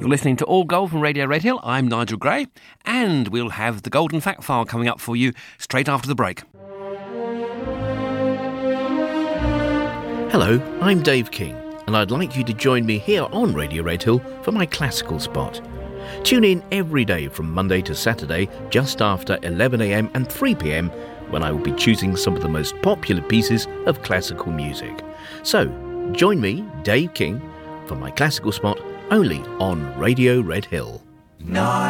You're listening to All Gold from Radio Red Hill. I'm Nigel Gray, and we'll have the Golden Fact File coming up for you straight after the break. Hello, I'm Dave King, and I'd like you to join me here on Radio Red Hill for my classical spot. Tune in every day from Monday to Saturday, just after 11am and 3pm, when I will be choosing some of the most popular pieces of classical music. So, join me, Dave King, for my classical spot only on Radio Red Hill.